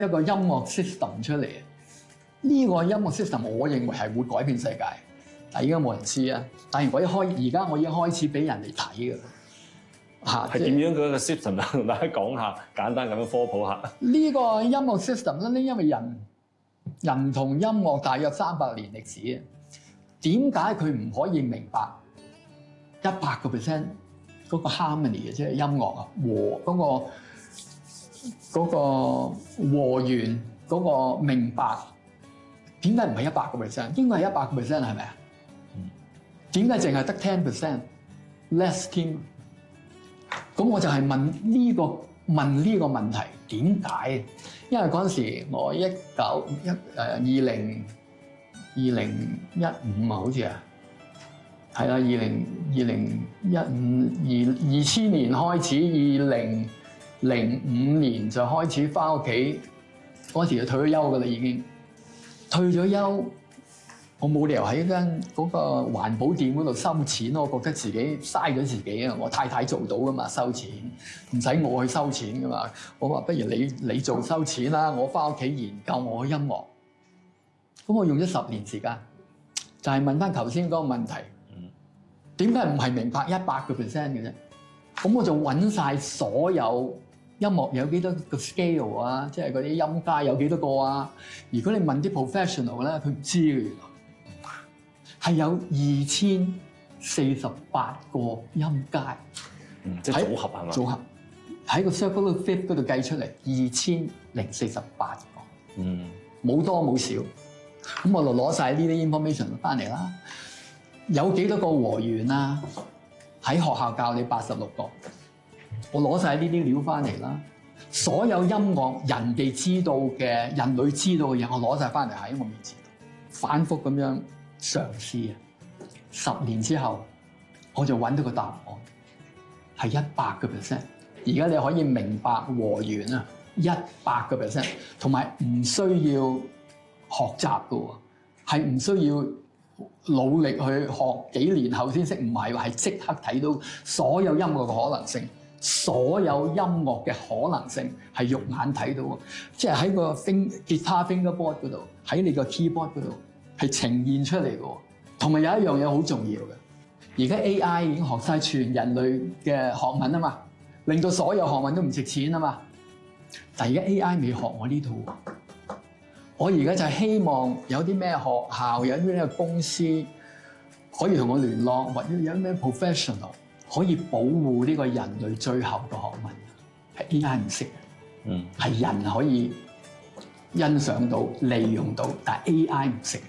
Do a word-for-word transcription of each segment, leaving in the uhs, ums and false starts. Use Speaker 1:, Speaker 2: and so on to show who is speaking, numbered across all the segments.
Speaker 1: 一個音樂 system 出嚟。呢、這個音樂 system 我認為係會改變世界，但係而家冇人知啊。但係我一開而家我已經開始俾人哋睇㗎啦。嚇，
Speaker 2: 係點樣嘅一個 system 啊？同大家講下，簡單咁樣科普下。
Speaker 1: 呢個音樂 system 咧，因為人人同音樂大約三百年歷史啊，點解佢唔可以明白一百個 percent 嗰個 harmony 嘅，即係音樂啊和嗰個嗰個和弦嗰個明白？點解唔係一百個 percent？ 應該係一百個 percent 係咪啊？點解淨係得 ten percent less 添？咁我就係問呢個問呢個問題點解？因為嗰陣時我一九一誒二零二零一五啊，好似啊，係啦，二零二零一五二二千年開始，二零零五年就開始翻屋企，嗰時就退咗休噶啦，已經退咗休。我冇理由喺間嗰個環保店嗰度收錢，我覺得自己嘥咗自己啊！我太太做到噶嘛，收錢唔使我去收錢噶嘛。我話不如你你做收錢啦，我翻屋企研究我嘅音樂。咁我用咗十年時間，就係問翻頭先嗰個問題，點解唔係明白一百個 percent 嘅啫？咁我就揾晒所有音樂有幾多個 scale 啊，即係嗰啲音階有幾多個啊？如果你問啲 professional 咧，佢唔知嘅原來。係有二千四十八個音階，
Speaker 2: 嗯，即係組合係嘛？
Speaker 1: 組合喺個 circle fifth 嗰度計出嚟，二千零四十八個，
Speaker 2: 嗯，冇
Speaker 1: 多冇少。咁我就攞晒呢啲 information 翻嚟啦。有幾多個和弦啊？喺學校教你八十六個，我攞晒呢啲料翻嚟啦。所有音樂人哋知道嘅、人類知道嘅嘢，我攞晒翻嚟喺我面前，反覆咁樣嘗試啊！十年之後，我就揾到個答案，係一百個 percent。而家你可以明白和弦啊，一百個 percent，同埋唔需要學習嘅喎，係唔需要努力去學幾年後先識，唔係話係即刻睇到所有音樂嘅可能性，所有音樂嘅可能性係肉眼睇到，即係喺個 finger guitar fingerboard 嗰度，喺你個 keyboard 嗰度。係呈現出嚟嘅，同埋有一樣嘢好重要嘅。而家 A I 已經學晒全人類嘅學問啊嘛，令到所有學問都唔值錢啊嘛。但係而家 A I 未學我呢套，我而家就係希望有啲咩學校，有啲咩公司可以同我聯絡，或者有啲咩 professional 可以保護呢個人類最後嘅學問。係 A I 唔識嘅，嗯，係人可以欣賞到、利用到，但係 A I 唔識。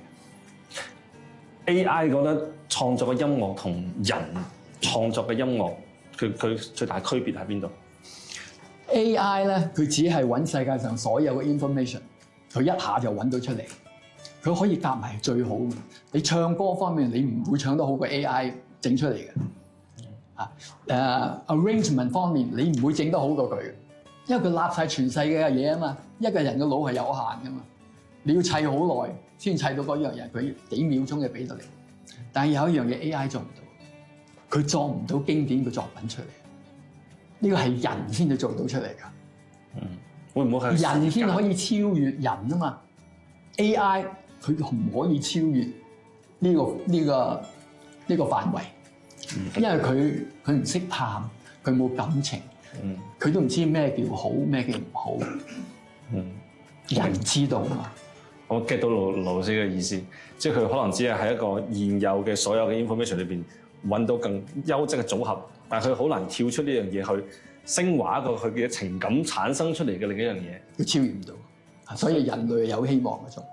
Speaker 2: A I 覺得創作嘅音樂同人創作嘅音樂，佢佢最大區別喺邊度
Speaker 1: ？A I 咧，佢只係揾世界上所有嘅 information， 佢一下就揾到出嚟。佢可以夾埋最好。你唱歌方面，你唔會唱得好過 A I 整出嚟嘅。啊、uh, ，arrangement 方面，你唔會整得好過佢，因為佢立晒全世界嘅嘢啊嘛。一個人嘅腦係有限噶嘛，你要砌好耐。先砌到嗰樣嘢，佢幾秒鐘嘅俾到你。但係有一樣嘢 A I 做唔到，佢作唔到經典嘅作品出嚟。呢個係人先至做到出嚟㗎。
Speaker 2: 嗯，會唔會係
Speaker 1: 人先可以超越人啊嘛 ？A I 佢唔可以超越呢個呢個呢個範圍，因為佢佢唔識探，佢冇感情，嗯，佢都唔知咩叫好，咩叫唔好。嗯，人知道啊嘛。
Speaker 2: 我 get 到盧盧老師嘅意思，即係佢可能只係喺一個現有嘅所有嘅 information 裏邊揾到更優質嘅組合，但係佢好難跳出呢樣嘢去升華一個佢嘅情感產生出嚟嘅另一樣嘢，
Speaker 1: 佢超越唔到，所以人類有希望嗰種。